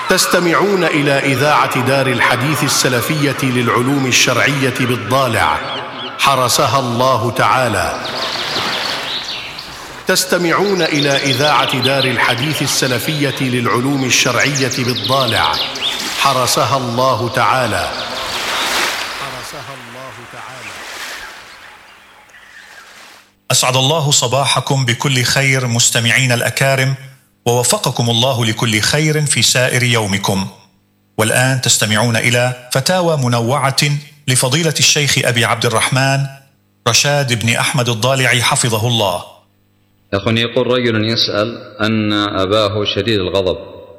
تستمعون إلى إذاعة دار الحديث السلفية للعلوم الشرعية بالضالع حرسها الله تعالى. تستمعون إلى إذاعة دار الحديث السلفية للعلوم الشرعية بالضالع حرسها الله تعالى. أسعد الله صباحكم بكل خير مستمعين الأكارم، ووفقكم الله لكل خير في سائر يومكم. والآن تستمعون إلى فتاوى منوعة لفضيلة الشيخ أبي عبد الرحمن رشاد بن أحمد الضالعي حفظه الله. أخي، يقول رجل يسأل أن أباه شديد الغضب،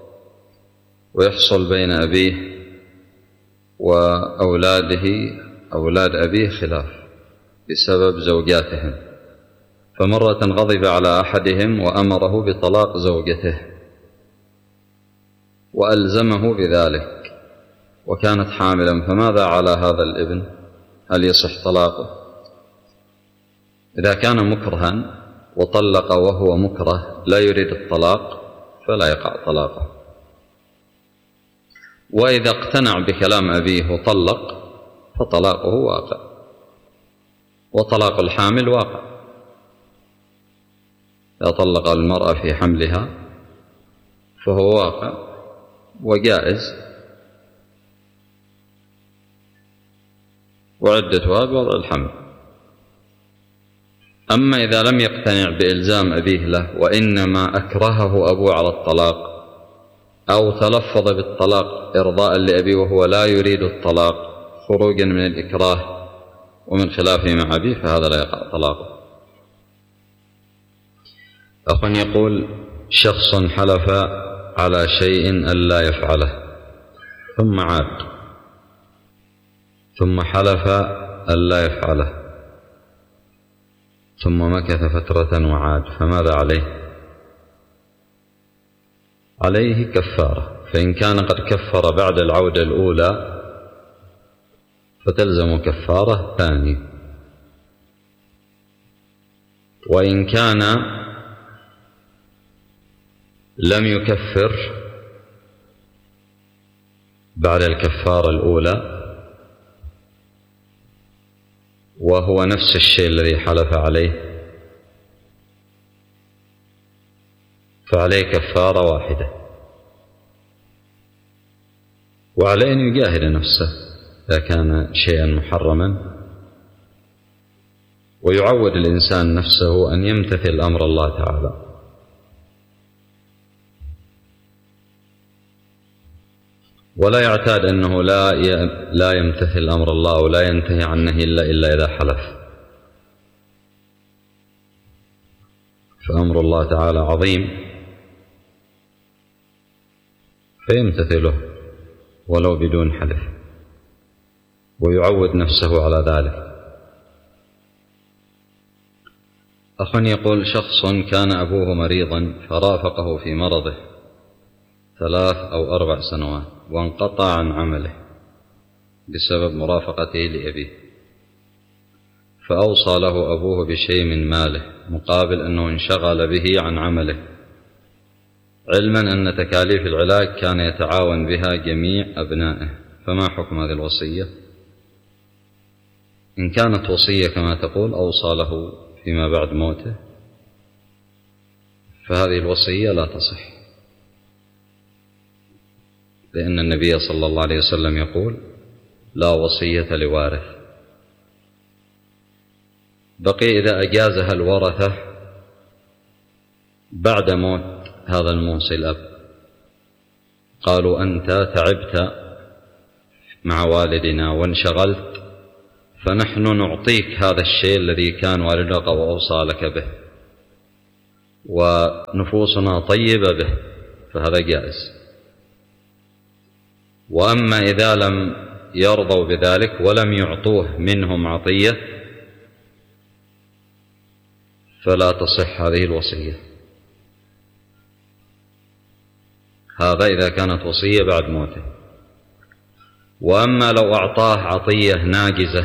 ويحصل بين أبيه وأولاده أولاد أبيه خلاف بسبب زوجاتهم، فمرة غضب على أحدهم وأمره بطلاق زوجته وألزمه بذلك، وكانت حاملا، فماذا على هذا الابن؟ هل يصح طلاقه؟ إذا كان مكرها وطلق وهو مكره لا يريد الطلاق فلا يقع طلاقه، وإذا اقتنع بكلام أبيه وطلق فطلاقه واقع، وطلاق الحامل واقع. إذا طلق المرأة في حملها فهو واقع وجائز، وعدتها بوضع الحمل. أما إذا لم يقتنع بإلزام أبيه له، وإنما أكرهه أبوه على الطلاق أو تلفظ بالطلاق إرضاء لأبيه وهو لا يريد الطلاق خروجا من الإكراه ومن خلافه مع أبيه، فهذا لا يقع طلاقه. أخ يقول شخص حلف على شيء ألا يفعله ثم عاد، ثم حلف ألا يفعله ثم مكث فترة وعاد، فماذا عليه؟ عليه كفارة، فإن كان قد كفر بعد العودة الأولى فتلزم كفارة ثانية، وإن كان لم يكفر بعد الكفارة الأولى وهو نفس الشيء الذي حلف عليه فعليه كفارة واحدة، وعليه أن يجاهد نفسه إذا كان شيئا محرما، ويعود الإنسان نفسه أن يمتثل أمر الله تعالى. ولا يعتاد أنه لا يمتثل أمر الله ولا ينتهي عن نهي إلا إذا حلف، فأمر الله تعالى عظيم فيمتثله ولو بدون حلف، ويعود نفسه على ذلك. أخ يقول شخص كان أبوه مريضا فرافقه في مرضه 3 أو 4 سنوات وانقطع عن عمله بسبب مرافقته لأبيه، فأوصى له أبوه بشيء من ماله مقابل أنه انشغل به عن عمله، علما أن تكاليف العلاج كان يتعاون بها جميع أبنائه، فما حكم هذه الوصية؟ إن كانت وصية كما تقول أوصى له فيما بعد موته فهذه الوصية لا تصح، لأن النبي صلى الله عليه وسلم يقول لا وصية لوارث. بقي إذا أجازها الورثة بعد موت هذا الموصي الأب، قالوا أنت تعبت مع والدنا وانشغلت، فنحن نعطيك هذا الشيء الذي كان والدك وأوصى لك به ونفوسنا طيبة به، فهذا جائز. وأما إذا لم يرضوا بذلك ولم يعطوه منهم عطية فلا تصح هذه الوصية. هذا إذا كانت وصية بعد موته. وأما لو أعطاه عطية ناجزة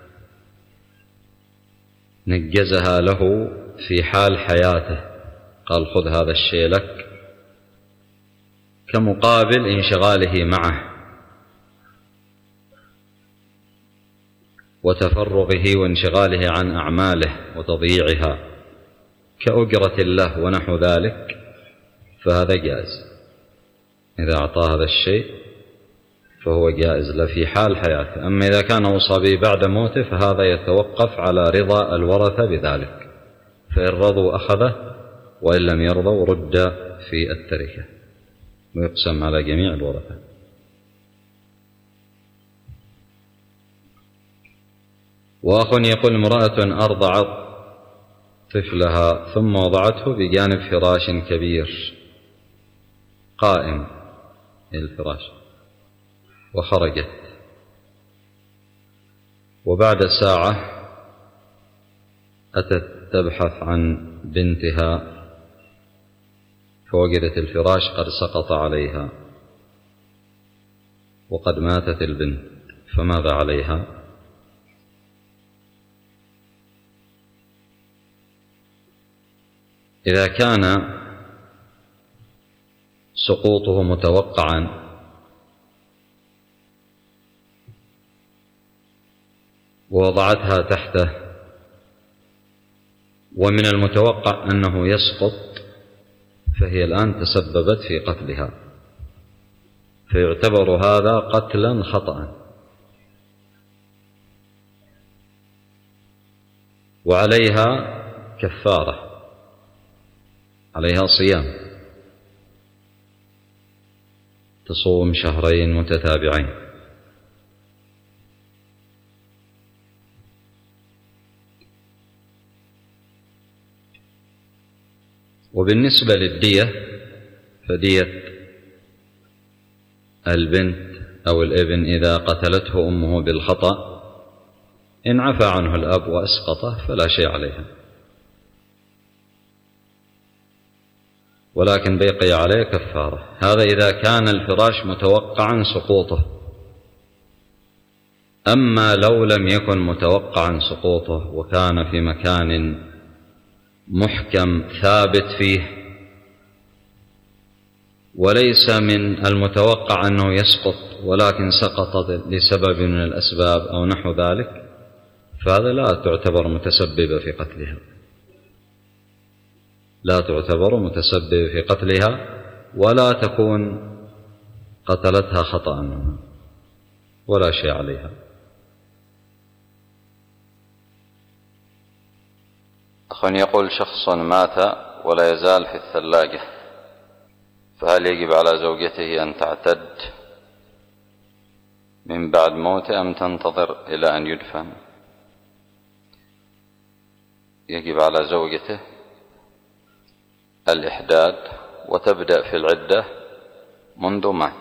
نجزها له في حال حياته، قال خذ هذا الشيء لك كمقابل انشغاله معه وتفرغه وانشغاله عن أعماله وتضييعها كأجرة له ونحو ذلك، فهذا جائز. إذا أعطاه هذا الشيء فهو جائز له في حال حياته. أما إذا كان أوصى به بعد موته فهذا يتوقف على رضا الورثة بذلك، فإن رضوا أخذه وإن لم يرضوا رد في التركة ويقسم على جميع الورثة. وأخ يقول: امرأة أرضعت طفلها ثم وضعته بجانب فراش كبير قائم الفراش وخرجت، وبعد ساعة أتت تبحث عن بنتها فوجدت الفراش قد سقط عليها وقد ماتت البنت، فماذا عليها؟ إذا كان سقوطه متوقعا ووضعتها تحته ومن المتوقع أنه يسقط، فهي الآن تسببت في قتلها، فيعتبر هذا قتلا خطأ، وعليها كفارة، عليها صيام، تصوم شهرين متتابعين. وبالنسبة للدية فدية البنت أو الابن إذا قتلته أمه بالخطأ إن عفى عنه الأب وأسقطه فلا شيء عليها، ولكن بقي عليه كفارة. هذا إذا كان الفراش متوقعا سقوطه. أما لو لم يكن متوقعا سقوطه وكان في مكان محكم ثابت فيه وليس من المتوقع أنه يسقط ولكن سقط لسبب من الأسباب أو نحو ذلك، فهذا لا تعتبر متسببة في قتلها، لا تعتبر متسببة في قتلها ولا تكون قتلتها خطأ ولا شيء عليها. أخ يقول: شخص مات ولا يزال في الثلاجة، فهل يجب على زوجته أن تعتد من بعد موته أم تنتظر إلى أن يدفن؟ يجب على زوجته الإحداد وتبدأ في العدة منذ مات،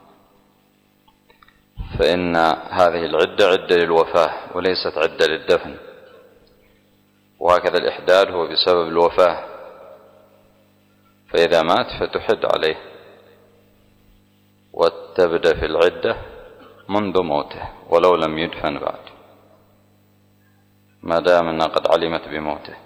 فإن هذه العدة عدة للوفاة وليست عدة للدفن، وهكذا الإحداد هو بسبب الوفاة، فإذا مات فتحد عليه وتبدأ في العدة منذ موته ولو لم يدفن بعد، ما دام أنها قد علمت بموته.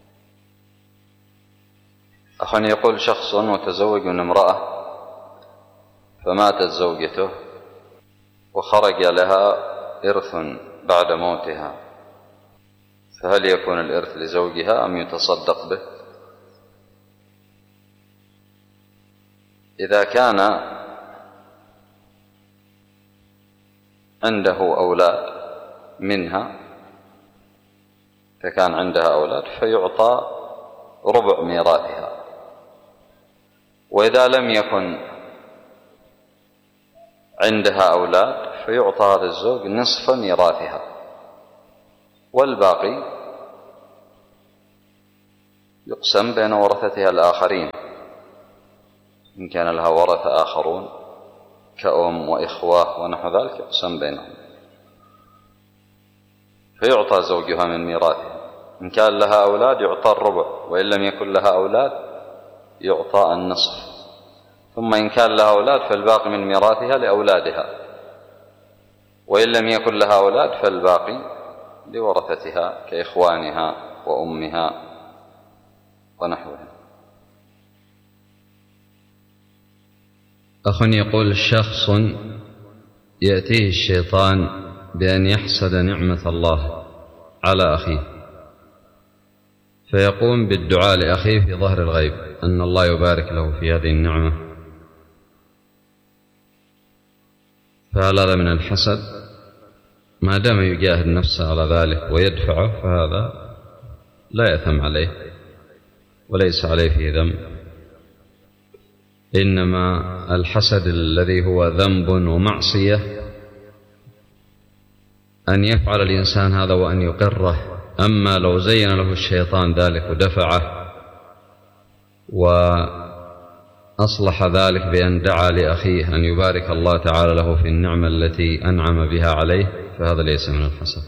أخ يقول: شخص متزوج من امرأة فماتت زوجته وخرج لها إرث بعد موتها، فهل يكون الإرث لزوجها أم يتصدق به؟ إذا كان عنده أولاد منها، فكان عندها أولاد فيعطى ربع ميراثها، وإذا لم يكن عندها أولاد فيعطى هذا الزوج نصف ميراثها، والباقي يقسم بين ورثتها الآخرين إن كان لها ورثة آخرون كأم وإخوة ونحو ذلك، يقسم بينهم فيعطى زوجها من ميراثها. إن كان لها أولاد يعطى الربع، وإن لم يكن لها أولاد يعطى النصف، ثم إن كان لها أولاد فالباقي من ميراثها لأولادها، وإن لم يكن لها أولاد فالباقي لورثتها كإخوانها وأمها ونحوها. أخ يقول شخص يأتيه الشيطان بأن يحسد نعمة الله على أخيه، فيقوم بالدعاء لأخيه في ظهر الغيب أن الله يبارك له في هذه النعمة، فهل هذا من الحسد؟ ما دام يجاهد نفسه على ذلك ويدفعه فهذا لا يأثم عليه وليس عليه فيه ذنب، إنما الحسد الذي هو ذنب ومعصية أن يفعل الإنسان هذا وأن يقره. أما لو زين له الشيطان ذلك ودفعه وأصلح ذلك بأن دعا لأخيه أن يبارك الله تعالى له في النعمة التي أنعم بها عليه فهذا ليس من الحسد.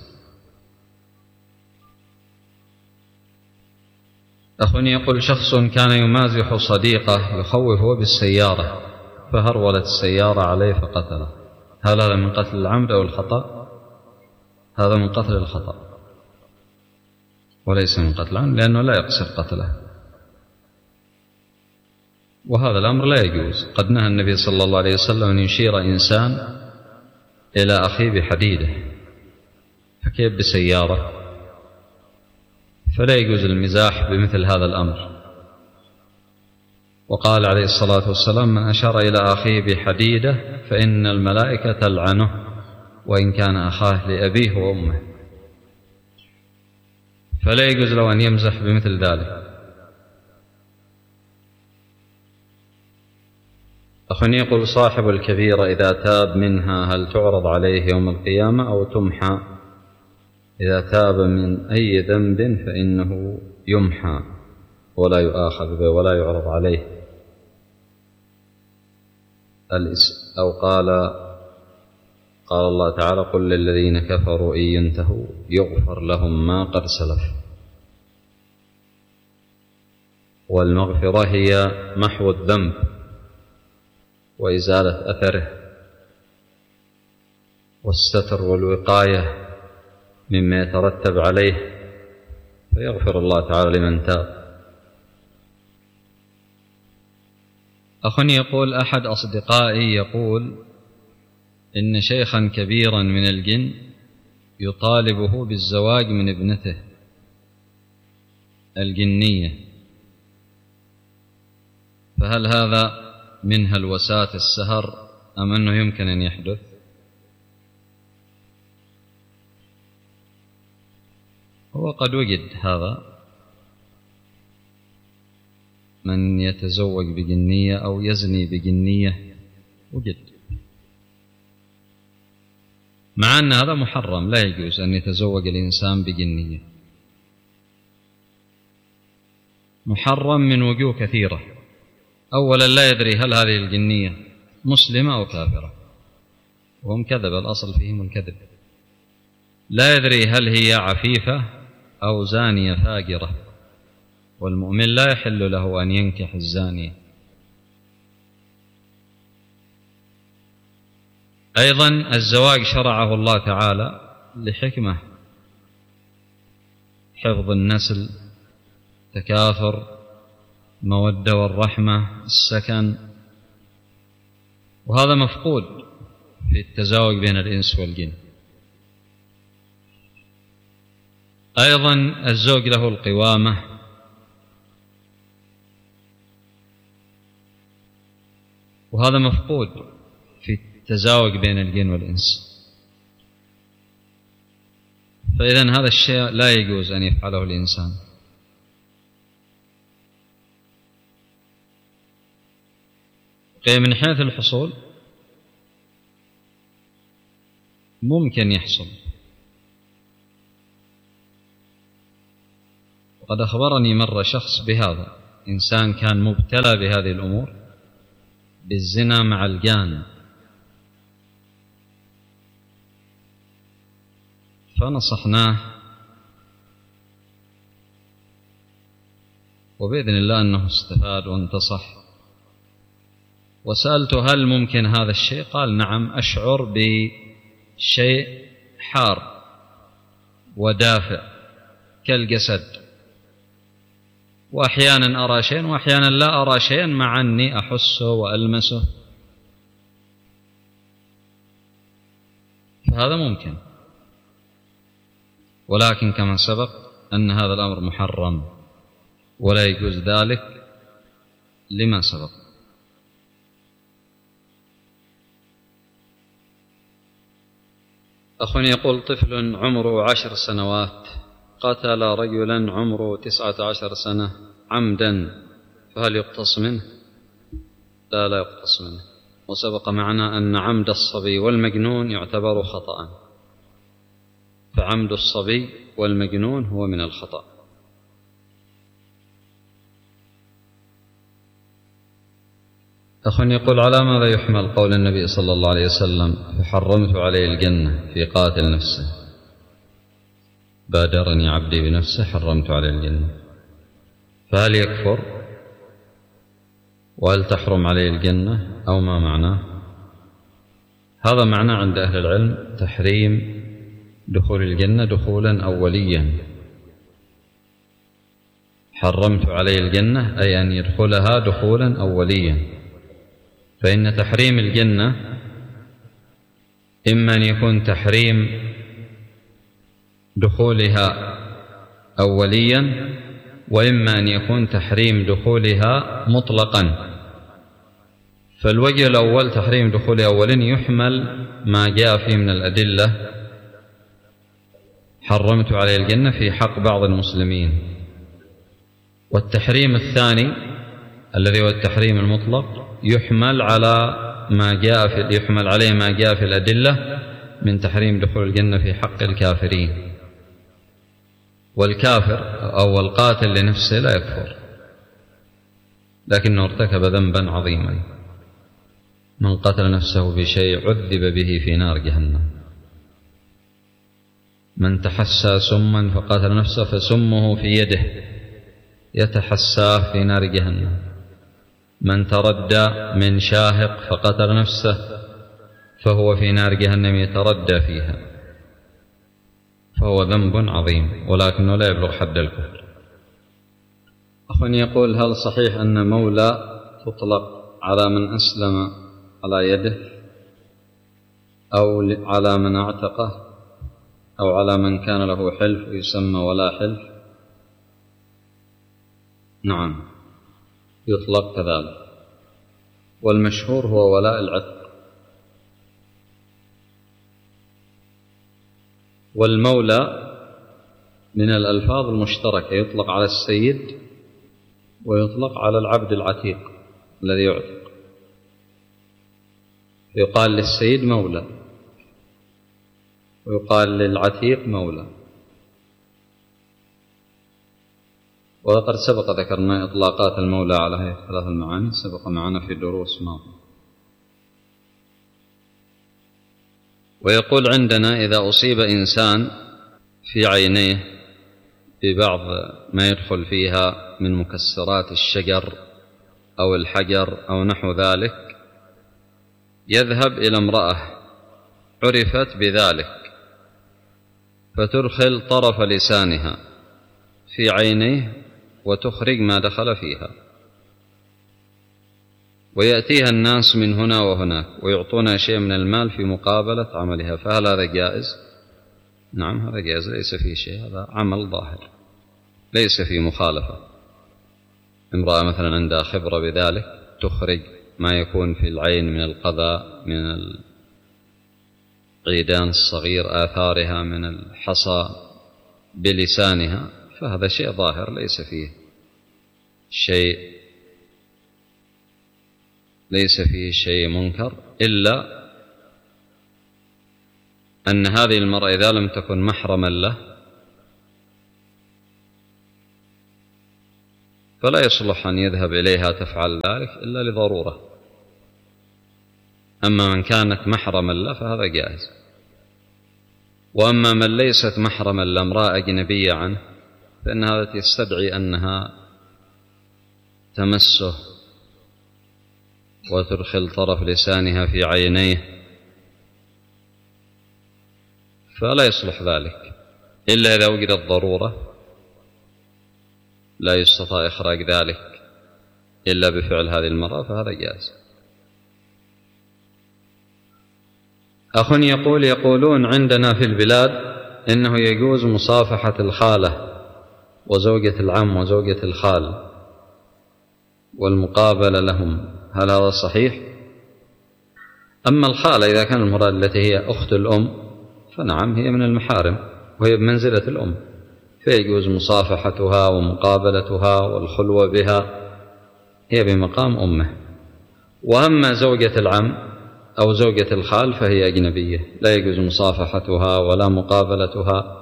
أخ يقول شخص كان يمازح صديقه يخوفه بالسيارة فهرولت السيارة عليه فقتله، هل هذا من قتل العمد أو الخطأ؟ هذا من قتل الخطأ وليس من قتل العمد، لأنه لا يقصر قتله، وهذا الأمر لا يجوز. قد نهى النبي صلى الله عليه وسلم أن يشير إنسان إلى أخيه بحديدة، فكيف بسيارة؟ فلا يجوز المزاح بمثل هذا الأمر. وقال عليه الصلاة والسلام من أشار إلى أخيه بحديدة فإن الملائكة تلعنه وإن كان أخاه لأبيه وأمه، فلا يجوز له أن يمزح بمثل ذلك. أخ يقول صاحب الكبيرة إذا تاب منها هل تعرض عليه يوم القيامة أو تمحى؟ إذا تاب من أي ذنب فإنه يمحى ولا يؤاخذ به ولا يعرض عليه. أو قال الله تعالى قل للذين كفروا إن ينتهوا يغفر لهم ما قد سلف. والمغفرة هي محو الذنب وإزالة أثره والستر والوقاية مما يترتب عليه، فيغفر الله تعالى لمن تاب. أخ يقول أحد أصدقائي يقول إن شيخا كبيرا من الجن يطالبه بالزواج من ابنته الجنية، فهل هذا من هلوسات السهر أم أنه يمكن أن يحدث؟ هو قد وجد هذا من يتزوج بجنية أو يزني بجنية، وجد، مع أن هذا محرم، لا يجوز أن يتزوج الإنسان بجنية، محرم من وجوه كثيرة. أولا لا يدري هل هذه الجنية مسلمة أو كافرة، وهم كذب، الأصل فيهم الكذب. لا يدري هل هي عفيفة أو زانية فاجرة، والمؤمن لا يحل له أن ينكح الزانية. أيضا الزواج شرعه الله تعالى لحكمة، حفظ النسل، تكاثر، مودة والرحمة، السكن، وهذا مفقود في التزاوج بين الإنس والجن. أيضا الزوج له القوامة، وهذا مفقود في التزاوج بين الجن والإنس. فإذن هذا الشيء لا يجوز أن يفعله الإنسان. من حيث الحصول ممكن يحصل، وقد أخبرني مرة شخص بهذا، إنسان كان مبتلى بهذه الأمور بالزنا مع الجان، فنصحناه وبإذن الله أنه استفاد وانتصح. وسألته هل ممكن هذا الشيء؟ قال نعم، أشعر بشيء حار ودافع كالجسد، وأحيانا أرى شيئا وأحيانا لا أرى شيئا، مع أني أحسه وألمسه فهذا ممكن، ولكن كما سبق أن هذا الأمر محرم ولا يجوز ذلك لما سبق. أخ يقول: طفل عمره 10 سنوات قتل رجلا عمره 19 سنة عمدا، فهل يقتص منه؟ لا يقتص منه. وسبق معنا أن عمد الصبي والمجنون يعتبر خطأ، فعمد الصبي والمجنون هو من الخطأ. أخ يقول: على ماذا يحمل قول النبي صلى الله عليه وسلم: فحرمت عليه الجنة في قاتل نفسه؟ بادرني عبدي بنفسه حرمت عليه الجنة. فهل يكفر؟ وهل تحرم عليه الجنة أو ما معناه؟ هذا معناه عند أهل العلم تحريم دخول الجنة دخولا أوليا. حرمت عليه الجنة أي أن يدخلها دخولا أوليا. فإن تحريم الجنة إما أن يكون تحريم دخولها أوليا، وإما أن يكون تحريم دخولها مطلقا. فالوجه الأول تحريم دخولها أولا يحمل ما جاء فيه من الأدلة: حرمت عليه الجنة في حق بعض المسلمين. والتحريم الثاني الذي هو التحريم المطلق يحمل عليه ما جاء في الأدلة من تحريم دخول الجنة في حق الكافرين. والكافر أو القاتل لنفسه لا يكفر، لكنه ارتكب ذنبا عظيما. من قتل نفسه بشيء عذب به في نار جهنم. من تحسى سما فقتل نفسه فسمه في يده يتحساه في نار جهنم. من تردى من شاهق فقتل نفسه فهو في نار جهنم يتردى فيها، فهو ذنب عظيم ولكنه لا يبلغ حد الكفر. أخ يقول: هل صحيح أن مولى تطلق على من أسلم على يده، أو على من اعتقه، أو على من كان له حلف يسمى ولا حلف؟ نعم، يطلق كذلك، والمشهور هو ولاء العتق. والمولى من الألفاظ المشتركة، يطلق على السيد ويطلق على العبد العتيق الذي يعتق. يقال للسيد مولى ويقال للعتيق مولى. وقد سبق ذكرنا إطلاقات المولى على هذه الثلاث المعاني، سبق معنا في دروس ماضية. ويقول: عندنا إذا أصيب إنسان في عينيه ببعض ما يدخل فيها من مكسرات الشجر أو الحجر أو نحو ذلك، يذهب إلى امرأة عرفت بذلك فتدخل طرف لسانها في عينيه وتخرج ما دخل فيها، ويأتيها الناس من هنا وهناك ويعطونها شيء من المال في مقابلة عملها، فهل هذا جائز؟ نعم، هذا جائز، ليس فيه شيء، هذا عمل ظاهر ليس فيه مخالفة. امرأة مثلا عندها خبرة بذلك تخرج ما يكون في العين من القذى، من العيدان الصغير، آثارها من الحصى بلسانها، فهذا شيء ظاهر ليس فيه شيء منكر، إلا أن هذه المرأة إذا لم تكن محرما له فلا يصلح أن يذهب إليها تفعل ذلك إلا لضرورة. أما من كانت محرما له فهذا جائز. وأما من ليست محرما لامرأة أجنبية عنه فإن هذا يستدعي أنها تمسه وتدخل طرف لسانها في عينيه، فلا يصلح ذلك إلا إذا وجدت ضرورة لا يستطاع إخراج ذلك إلا بفعل هذه المرأة، فهذا جائز. أخ يقولون عندنا في البلاد إنه يجوز مصافحة الخالة وزوجة العم وزوجة الخال والمقابلة لهم، هل هذا صحيح؟ أما الخالة إذا كان المراد التي هي أخت الأم فنعم، هي من المحارم وهي بمنزلة الأم، فيجوز مصافحتها ومقابلتها والخلوة بها، هي بمقام أمه. وأما زوجة العم أو زوجة الخال فهي أجنبية، لا يجوز مصافحتها ولا مقابلتها.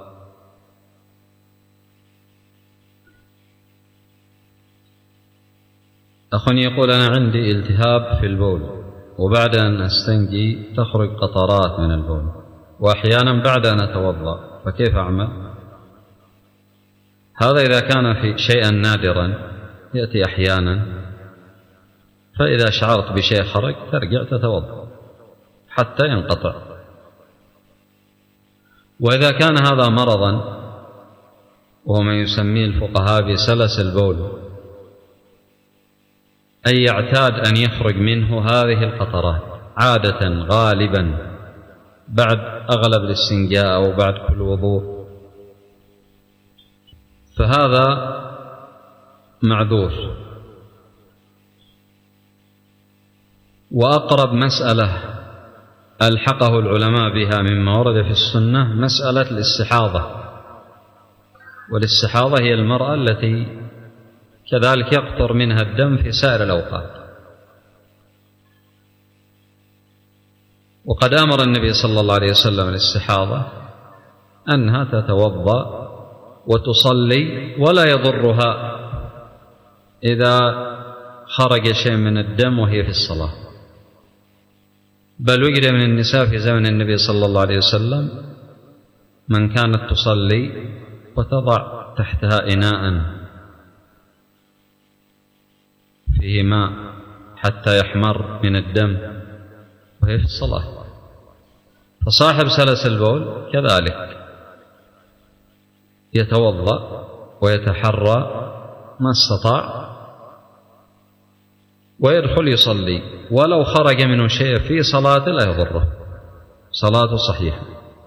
أخ يقول أنا عندي التهاب في البول، وبعد أن أستنجي تخرج قطرات من البول، وأحيانا بعد أن أتوضأ، فكيف أعمل؟ هذا إذا كان في شيئا نادرا يأتي أحيانا، فإذا شعرت بشيء خرج ترجع تتوضأ حتى ينقطع. وإذا كان هذا مرضا وهو ما يسميه الفقهاء بسلس البول، أي يعتاد أن يخرج منه هذه القطرات عادة غالبا بعد أغلب الاستنجاء أو بعد كل وضوء، فهذا معذور. وأقرب مسألة ألحقه العلماء بها مما ورد في السنة مسألة الاستحاضة، والاستحاضة هي المرأة التي كذلك يقطر منها الدم في سائر الأوقات. وقد أمر النبي صلى الله عليه وسلم الاستحاضة أنها تتوضأ وتصلي ولا يضرها إذا خرج شيء من الدم وهي في الصلاة، بل وجد من النساء في زمن النبي صلى الله عليه وسلم من كانت تصلي وتضع تحتها إناء فيه ماء حتى يحمر من الدم وهي في الصلاة. فصاحب سلس البول كذلك يتوضأ ويتحرى ما استطاع ويدخل يصلي، ولو خرج منه شيء في صلاته لا يضره، صلاته صحيحة.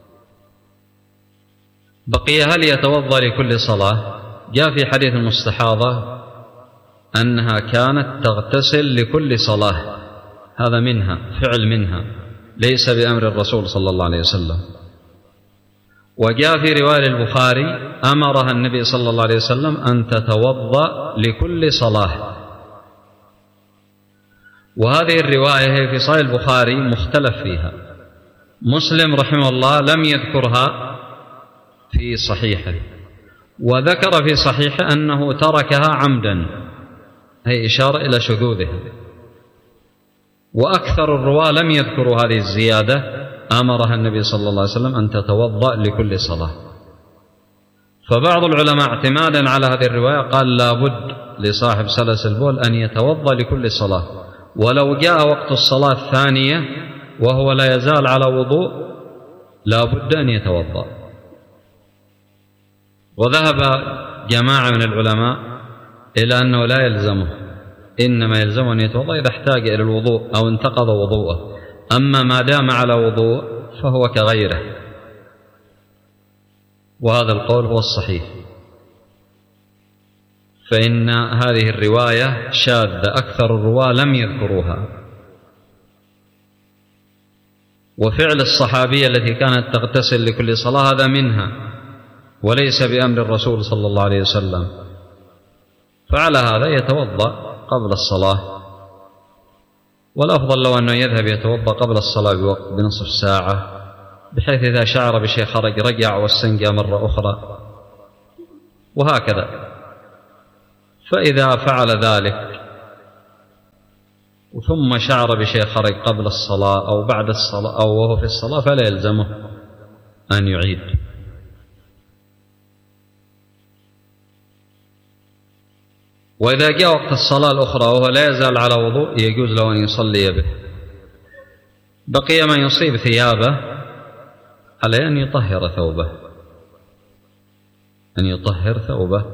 بقي هل يتوضأ لكل صلاة؟ جاء في حديث المستحاضة أنها كانت تغتسل لكل صلاة، هذا منها فعل منها ليس بأمر الرسول صلى الله عليه وسلم. وجاء في رواية البخاري أمرها النبي صلى الله عليه وسلم أن تتوضأ لكل صلاة، وهذه الرواية هي في صحيح البخاري مختلف فيها. مسلم رحمه الله لم يذكرها في صحيحه، وذكر في صحيحه أنه تركها عمدا، هي إشارة إلى شذوذها. وأكثر الرواة لم يذكروا هذه الزيادة، أمرها النبي صلى الله عليه وسلم أن تتوضأ لكل صلاة. فبعض العلماء اعتمادا على هذه الرواية قال لا بد لصاحب سلس البول أن يتوضأ لكل صلاة، ولو جاء وقت الصلاة الثانية وهو لا يزال على وضوء لا بد أن يتوضأ. وذهب جماعة من العلماء إلى أنه لا يلزمه، إنما يلزمه أن يتوضأ إذا احتاج إلى الوضوء أو انتقض وضوءه، أما ما دام على وضوء فهو كغيره، وهذا القول هو الصحيح. فإن هذه الرواية شاذة، أكثر الرواة لم يذكروها. وفعل الصحابية التي كانت تغتسل لكل صلاة هذا منها وليس بأمر الرسول صلى الله عليه وسلم، فعلى هذا يتوضأ قبل الصلاة، والأفضل لو أنه يذهب يتوضأ قبل الصلاة بوقت بنصف ساعة، بحيث إذا شعر بشيء خرج رجع واستنجى مرة أخرى، وهكذا. فإذا فعل ذلك ثم شعر بشيء خرج قبل الصلاة أو بعد الصلاة أو وهو في الصلاة فلا يلزمه أن يعيد. وإذا جاء وقت الصلاة الأخرى وهو لا يزال على وضوء يجوز له أن يصلي به. بقي من يصيب ثيابه عليه أن يطهر ثوبه، أن يطهر ثوبه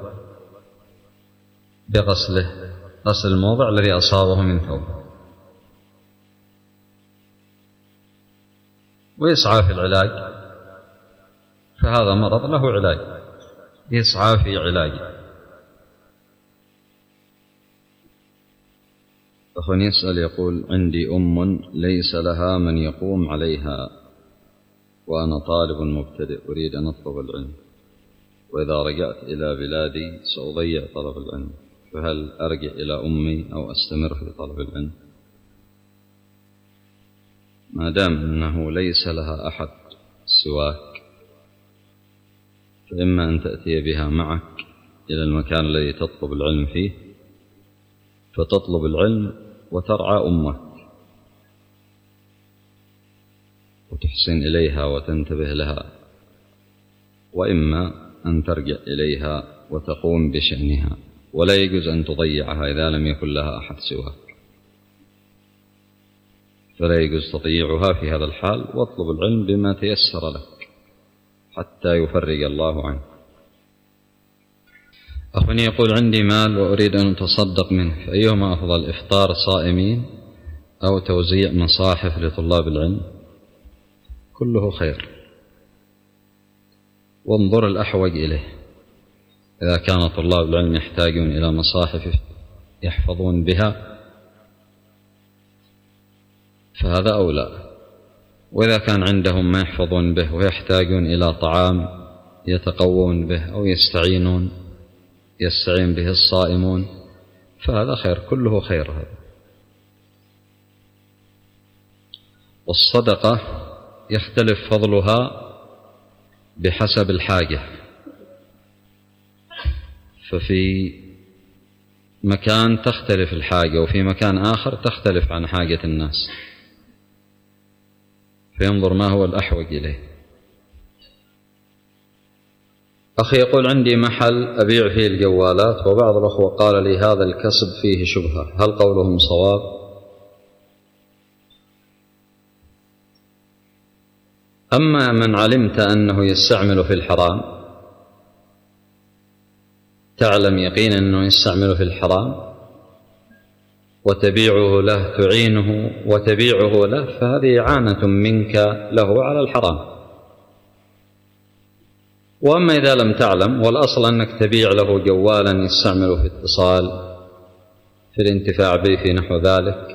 بغسله، غسل الموضع الذي أصابه من ثوبه. ويسعى في العلاج، فهذا مرض له علاج، يسعى في علاجه. أخ يسأل يقول: عندي أم ليس لها من يقوم عليها، وأنا طالب مبتدئ أريد أن أطلب العلم، وإذا رجعت إلى بلادي سأضيع طلب العلم، فهل أرجع إلى أمي أو أستمر في طلب العلم؟ ما دام أنه ليس لها أحد سواك، فإما أن تأتي بها معك إلى المكان الذي تطلب العلم فيه فتطلب العلم وترعى أمك وتحسن إليها وتنتبه لها، وإما أن ترجع إليها وتقوم بشأنها، ولا يجوز أن تضيعها إذا لم يكن لها أحد سواك، فلا يجوز تضييعها في هذا الحال، واطلب العلم بما تيسر لك حتى يفرج الله عنك. أخواني يقول: عندي مال وأريد أن أتصدق منه، فأيهما أفضل، إفطار صائمين أو توزيع مصاحف لطلاب العلم؟ كله خير، وانظر الأحوج إليه. إذا كان طلاب العلم يحتاجون إلى مصاحف يحفظون بها فهذا أولى، وإذا كان عندهم ما يحفظون به ويحتاجون إلى طعام يتقوون به أو يستعين به الصائمون فهذا خير، كله خير هذا. والصدقة يختلف فضلها بحسب الحاجة، ففي مكان تختلف الحاجة وفي مكان آخر تختلف عن حاجة الناس، فينظر ما هو الأحوج إليه. أخي يقول: عندي محل أبيع فيه الجوالات، وبعض الأخوة قال لي هذا الكسب فيه شبهة، هل قولهم صواب؟ أما من علمت أنه يستعمل في الحرام، تعلم يقينا أنه يستعمل في الحرام وتبيعه له، تعينه وتبيعه له، فهذه إعانة منك له على الحرام. وأما إذا لم تعلم، والأصل أنك تبيع له جوالا يستعمل في اتصال، في الانتفاع به، في نحو ذلك،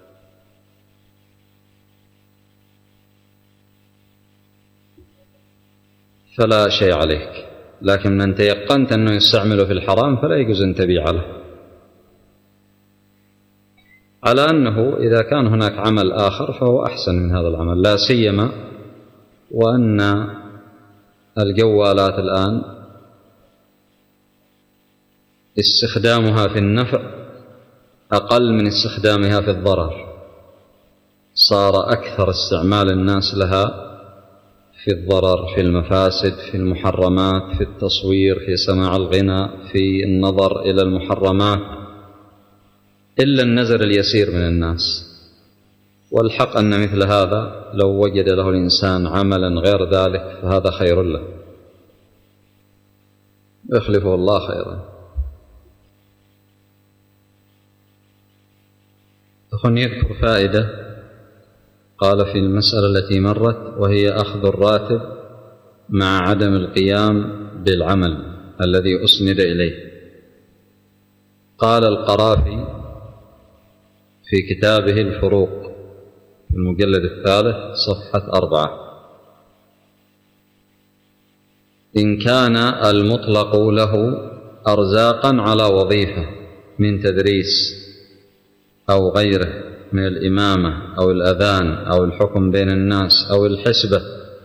فلا شيء عليك. لكن من تيقنت أنه يستعمل في الحرام فلا يجوز أن تبيع له، على أنه إذا كان هناك عمل آخر فهو أحسن من هذا العمل، لا سيما وأن الجوالات الآن استخدامها في النفع أقل من استخدامها في الضرر، صار أكثر استعمال الناس لها في الضرر، في المفاسد، في المحرمات، في التصوير، في سماع الغناء، في النظر إلى المحرمات، إلا النزر اليسير من الناس. والحق أن مثل هذا لو وجد له الإنسان عملا غير ذلك فهذا خير له، يخلفه الله خيرا. أخواني يذكر فائدة قال في المسألة التي مرت، وهي أخذ الراتب مع عدم القيام بالعمل الذي أسند إليه. قال القرافي في كتابه الفروق في المجلد 3 صفحة 4: إن كان المطلق له أرزاقا على وظيفة من تدريس أو غيره من الإمامة أو الأذان أو الحكم بين الناس أو الحسبة،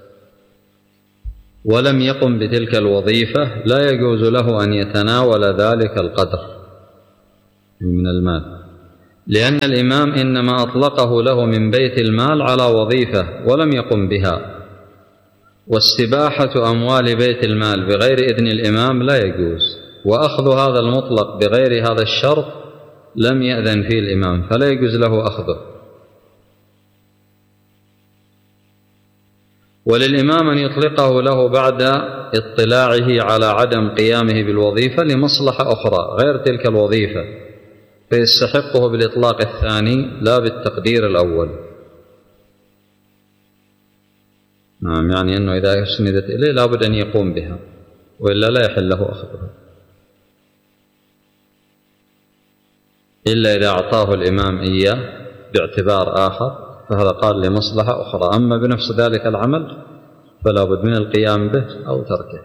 ولم يقم بتلك الوظيفة، لا يجوز له أن يتناول ذلك القدر من المال، لأن الإمام إنما أطلقه له من بيت المال على وظيفة ولم يقم بها، واستباحة أموال بيت المال بغير إذن الإمام لا يجوز، وأخذ هذا المطلق بغير هذا الشرط لم يأذن فيه الإمام فلا يجوز له أخذه. وللإمام أن يطلقه له بعد اطلاعه على عدم قيامه بالوظيفة لمصلحة أخرى غير تلك الوظيفة، فيستحقه بالإطلاق الثاني لا بالتقدير الأول. نعم، يعني أنه إذا أسندت إليه لابد أن يقوم بها، وإلا لا يحل له أخذها، إلا إذا أعطاه الإمام إياه باعتبار آخر، فهذا قال لمصلحة أخرى. أما بنفس ذلك العمل فلا بد من القيام به أو تركه.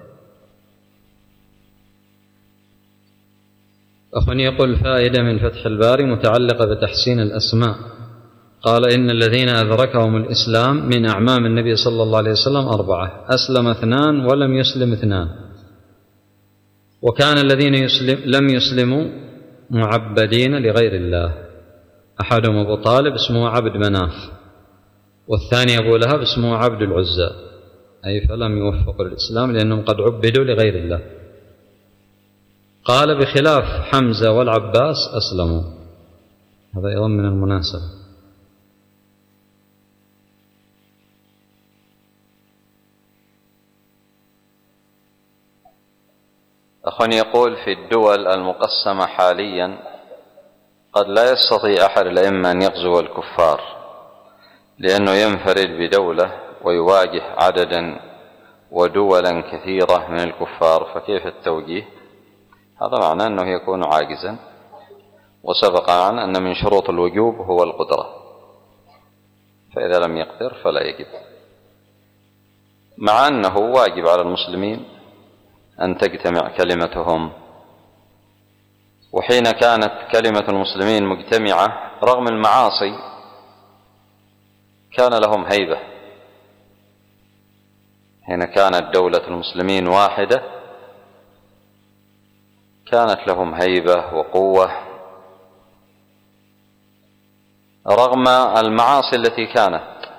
أخواني يقول فائدة من فتح الباري متعلقة بتحسين الأسماء. قال إن الذين أدركهم الإسلام من أعمام النبي صلى الله عليه وسلم 4، أسلم 2 ولم يسلم 2. وكان الذين لم يسلموا معبدين لغير الله، أحدهم أبو طالب اسمه عبد مناف، والثاني أبو لهب اسمه عبد العزى، أي فلم يوفقوا للإسلام لأنهم قد عبدوا لغير الله. قال بخلاف حمزة والعباس أسلموا. هذا أيضا من المناسبة. أخواني يقول في الدول المقسمة حاليا قد لا يستطيع أحد الأئمة أن يغزو الكفار لأنه ينفرد بدولة ويواجه عددا ودولا كثيرة من الكفار، فكيف التوجيه؟ هذا معناه أنه يكون عاجزا، وسبق معنا أن من شروط الوجوب هو القدرة، فإذا لم يقدر فلا يجب، مع أنه واجب على المسلمين أن تجتمع كلمتهم. وحين كانت كلمة المسلمين مجتمعة رغم المعاصي كان لهم هيبة. حين كانت دولة المسلمين واحدة كانت لهم هيبة وقوة رغم المعاصي التي كانت،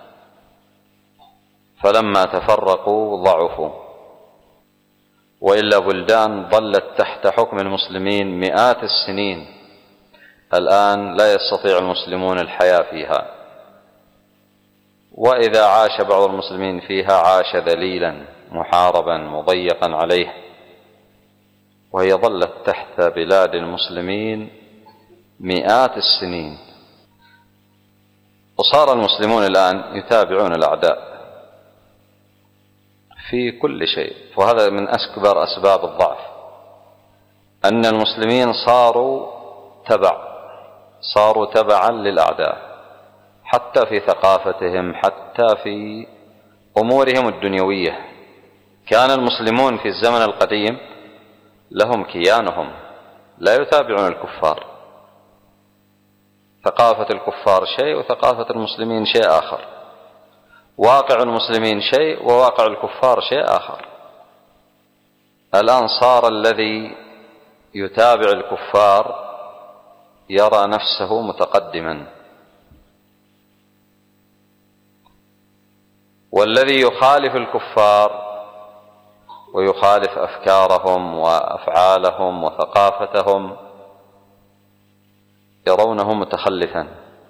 فلما تفرقوا ضعفوا، وإلا بلدان ظلت تحت حكم المسلمين مئات السنين الآن لا يستطيع المسلمون الحياة فيها، وإذا عاش بعض المسلمين فيها عاش ذليلا محاربا مضيقا عليه، وهي ظلت تحت بلاد المسلمين مئات السنين. وصار المسلمون الآن يتابعون الأعداء في كل شيء، وهذا من أكبر أسباب الضعف، أن المسلمين صاروا تبعا للأعداء، حتى في ثقافتهم، حتى في أمورهم الدنيوية. كان المسلمون في الزمن القديم لهم كيانهم، لا يتابعون الكفار، ثقافة الكفار شيء وثقافة المسلمين شيء آخر، واقع المسلمين شيء وواقع الكفار شيء آخر. الآن صار الذي يتابع الكفار يرى نفسه متقدما، والذي يخالف الكفار ويخالف أفكارهم وأفعالهم وثقافتهم يرونه متخلفا،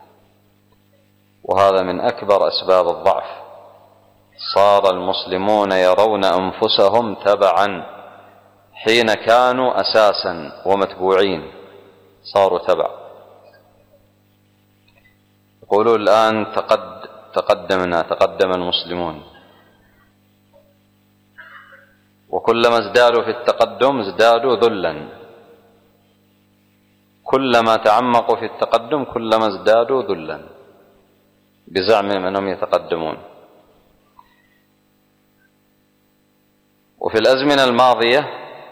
وهذا من أكبر أسباب الضعف. صار المسلمون يرون أنفسهم تبعا، حين كانوا أساسا ومتبوعين صاروا تبع. يقولون الآن تقدم المسلمون، وكلما ازدادوا في التقدم ازدادوا ذلا، كلما تعمقوا في التقدم كلما ازدادوا ذلا، بزعمهم أنهم يتقدمون. وفي الأزمنة الماضية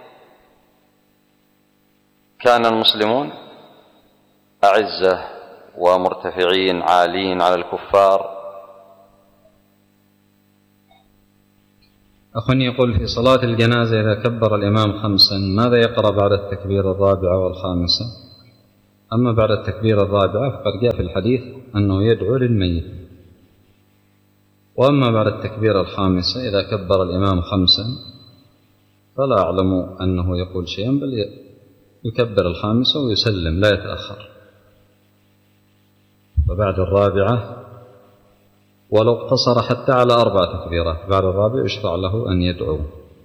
كان المسلمون أعزة ومرتفعين عالين على الكفار. أخواني يقول في صلاة الجنازة إذا كبر الإمام 5 ماذا يقرأ بعد التكبير الرابعة والخامسة؟ أما بعد التكبير الرابعة فقد جاء في الحديث أنه يدعو للميت، وأما بعد التكبير الخامسة إذا كبر الإمام 5 فلا أعلم أنه يقول شيئا، بل يكبر الخامسة ويسلم لا يتأخر. وبعد الرابعة ولو اقتصر حتى على 4 تكبيرات، بعد الرابع يشرع له أن يدعو،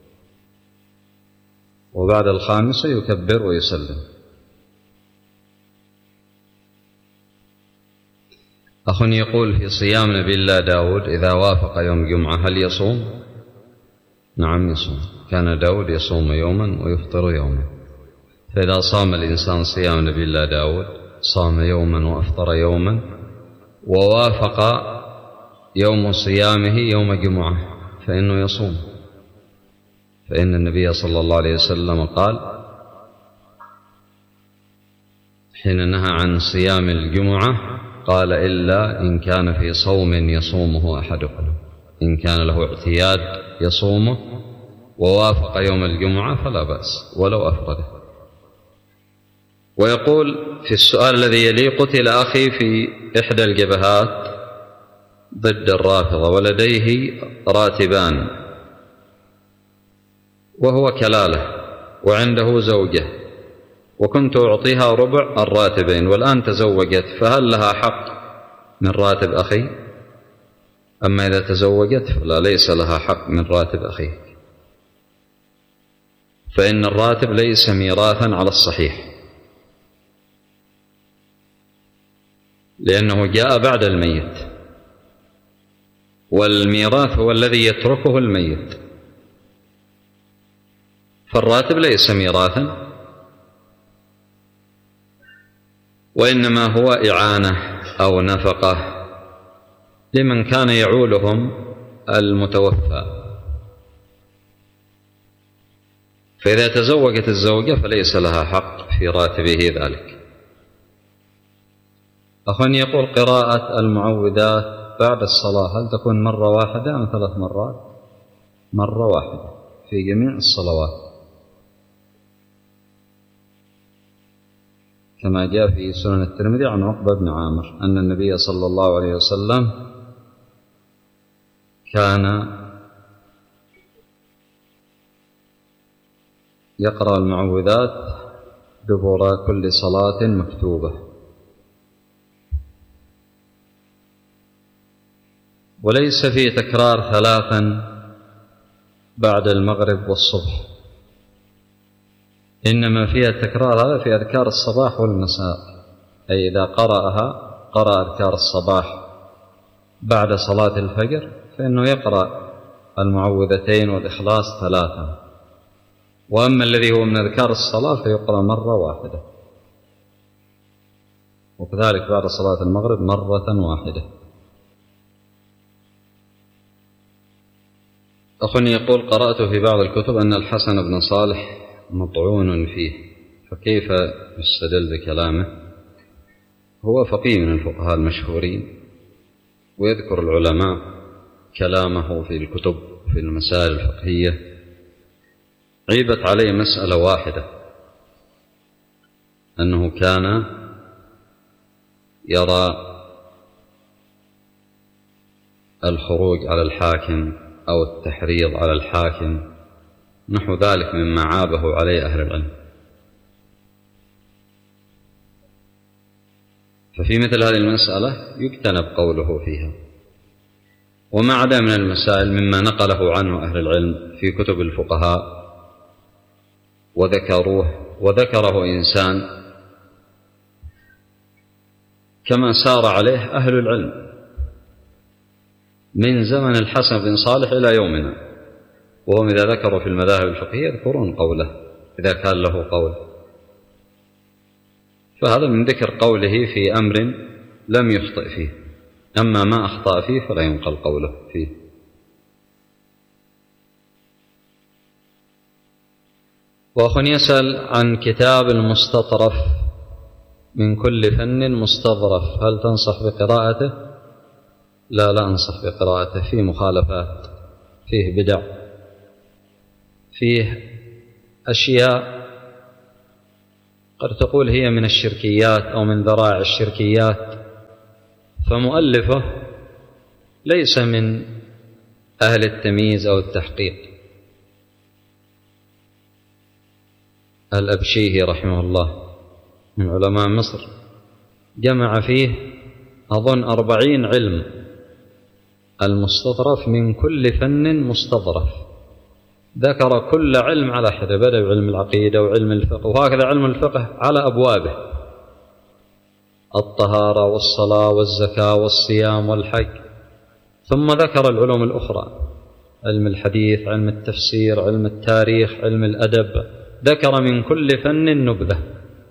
وبعد الخامسة يكبر ويسلم. أخ يقول في صيام نبي الله داود إذا وافق يوم جمعة هل يصوم؟ نعم يصوم. كان داود يصوم يوما ويفطر يوما، فإذا صام الإنسان صيام نبي الله داود صام يوما وأفطر يوما ووافق يوم صيامه يوم جمعة فإنه يصوم، فإن النبي صلى الله عليه وسلم قال حين نهى عن صيام الجمعة قال إلا إن كان في صوم يصومه أحدكم، إن كان له اعتياد يصومه ووافق يوم الجمعة فلا بأس ولو أفرده. ويقول في السؤال الذي يلي: قتل أخي في إحدى الجبهات ضد الرافضة ولديه راتبان وهو كلالة وعنده زوجة، وكنت أعطيها ربع الراتبين والآن تزوجت، فهل لها حق من راتب أخي؟ أما إذا تزوجت فلا، ليس لها حق من راتب أخيك، فإن الراتب ليس ميراثا على الصحيح، لأنه جاء بعد الميت، والميراث هو الذي يتركه الميت، فالراتب ليس ميراثا، وإنما هو إعانة أو نفقة لمن كان يعولهم المتوفى. فإذا تزوجت الزوجة فليس لها حق في راتبه ذلك. أخ يقول: قراءة المعوذات بعد الصلاة هل تكون مرة واحدة أم 3 مرات؟ مرة واحدة في جميع الصلوات، كما جاء في سنن الترمذي عن عقبة بن عامر أن النبي صلى الله عليه وسلم كان يقرأ المعوذات دبر كل صلاة مكتوبة، وليس في تكرار 3 بعد المغرب والصبح، إنما فيها التكرار هذا في أذكار الصباح والمساء، أي إذا قرأها قرأ أذكار الصباح بعد صلاة الفجر فإنه يقرأ المعوذتين والإخلاص 3، وأما الذي هو من أذكار الصلاة فيقرأ مرة واحدة، وكذلك بعد صلاة المغرب مرة واحدة. أخ يقول: قرأت في بعض الكتب أن الحسن بن صالح مطعون فيه، فكيف يستدل بكلامه؟ هو فقيه من الفقهاء المشهورين، ويذكر العلماء كلامه في الكتب في المسائل الفقهية. عيبت عليه مسألة واحدة، أنه كان يرى الخروج على الحاكم أو التحريض على الحاكم نحو ذلك مما عابه عليه أهل العلم. ففي مثل هذه المسألة يجتنب قوله فيها. وما عدا من المسائل مما نقله عنه أهل العلم في كتب الفقهاء وذكره إنسان كما سار عليه أهل العلم من زمن الحسن بن صالح إلى يومنا، وهم إذا ذكروا في المذاهب الفقهية يذكرون قوله إذا كان له قول، فهذا من ذكر قوله في أمر لم يخطئ فيه، أما ما أخطأ فيه فلا ينقل قوله فيه. وأخ يسأل عن كتاب المستطرف من كل فن مستظرف، هل تنصح بقراءته؟ لا أنصح بقراءته، فيه مخالفات، فيه بدع، فيه أشياء قد تقول هي من الشركيات أو من ذرائع الشركيات، فمؤلفه ليس من أهل التمييز أو التحقيق. الأبشيهي رحمه الله من علماء مصر جمع فيه أظن 40 علم، المستطرف من كل فن مستظرف، ذكر كل علم على حدة، بدأ بعلم العقيدة وعلم الفقه، وهكذا علم الفقه على أبوابه، الطهارة والصلاة والزكاة والصيام والحج، ثم ذكر العلوم الأخرى: علم الحديث، علم التفسير، علم التاريخ، علم الأدب، ذكر من كل فن نبذة.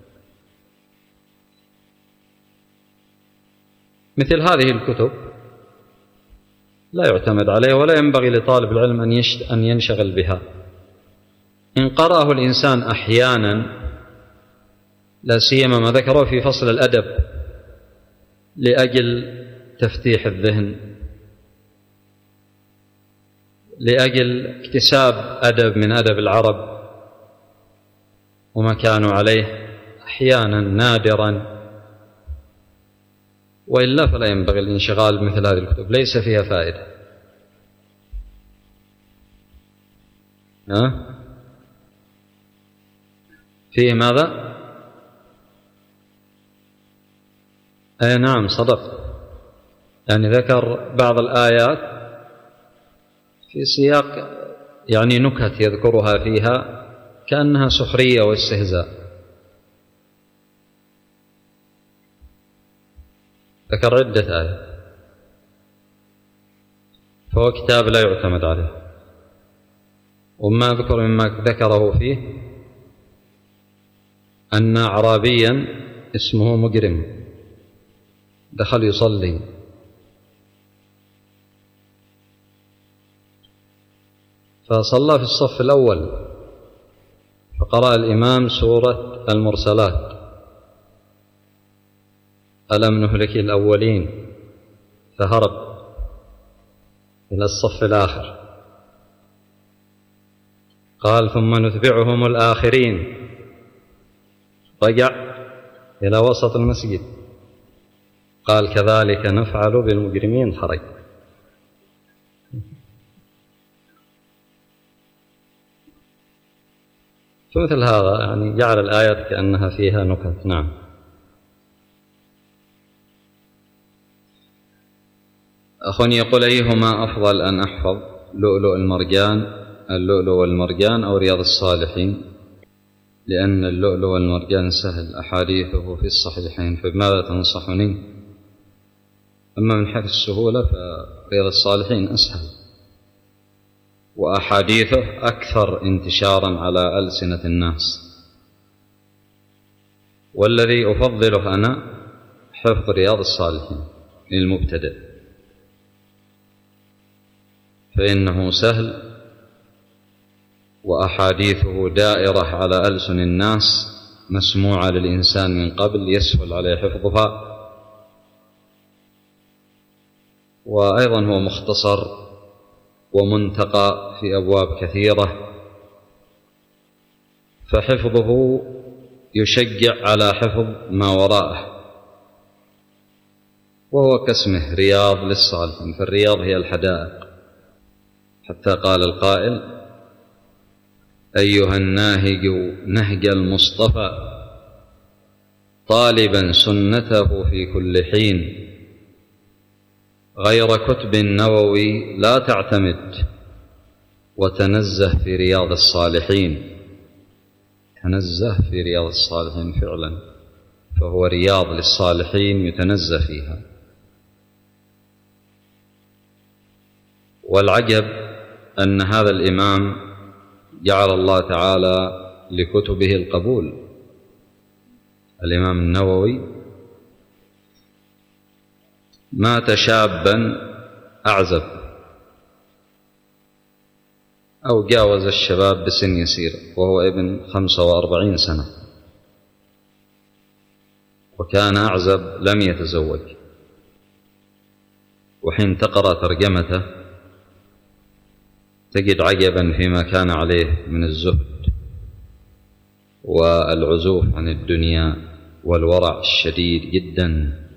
مثل هذه الكتب لا يعتمد عليه ولا ينبغي لطالب العلم أن ينشغل بها. إن قرأه الإنسان أحيانا، لا سيما ما ذكره في فصل الأدب لأجل تفتيح الذهن، لأجل اكتساب أدب من أدب العرب وما كانوا عليه، أحيانا نادرا، وإلا فلا ينبغي الانشغال بمثل هذه الكتب، ليس فيها فائدة. فيه ماذا؟ أي نعم، صدق، يعني ذكر بعض الآيات في سياق يعني نكت يذكرها فيها كأنها سخرية واستهزاء. ذكر عدة آيات، فهو كتاب لا يعتمد عليه. وما أذكر مما ذكره فيه أن أعرابيا اسمه مجرم دخل يصلي، فصلى في الصف الأول، فقرأ الإمام سورة المرسلات: ألم نهلك الأولين، فهرب إلى الصف الآخر. قال: ثم نتبعهم الآخرين، رجع إلى وسط المسجد، قال: كذلك نفعل بالمجرمين، خرج. فمثل هذا يعني جعل الآيات كأنها فيها نكت. نعم. أخواني يقول: أيهما أفضل أن أحفظ، اللؤلؤ والمرجان أو رياض الصالحين؟ لأن اللؤلؤ والمرجان سهل، أحاديثه في الصحيحين، فبماذا تنصحني؟ أما من حيث السهولة فرياض الصالحين أسهل، وأحاديثه أكثر انتشارا على ألسنة الناس. والذي أفضله أنا حفظ رياض الصالحين للمبتدئ، فإنه سهل وأحاديثه دائرة على ألسن الناس، مسموعة للإنسان من قبل، يسهل عليه حفظها. وأيضا هو مختصر ومنتقى في أبواب كثيرة، فحفظه يشجع على حفظ ما وراءه، وهو كاسمه رياض للصالحين، فالرياض هي الحدائق. حتى قال القائل: أيها الناهج نهج المصطفى، طالبا سنته في كل حين، غير كتب النووي لا تعتمد، وتنزه في رياض الصالحين. تنزه في رياض الصالحين فعلا، فهو رياض للصالحين يتنزه فيها. والعجب أن هذا الإمام جعل الله تعالى لكتبه القبول. الإمام النووي مات شابا أعزب، أو جاوز الشباب بسن يسير، وهو ابن 45 سنة، وكان أعزب لم يتزوج. وحين تقرأ ترجمته تجد عجبا فيما كان عليه من الزهد والعزوف عن الدنيا والورع الشديد جدا.